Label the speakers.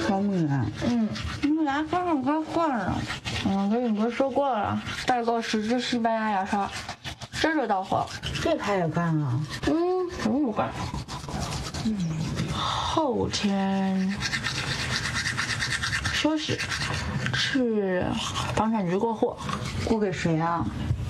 Speaker 1: 小米，
Speaker 2: 你牙刷上该换了。跟你不是说过了，代购10支西班牙牙刷，这就到货。
Speaker 1: 这他也干了？
Speaker 2: 什么不干？后天休息，去房产局过户。
Speaker 1: 过给谁啊？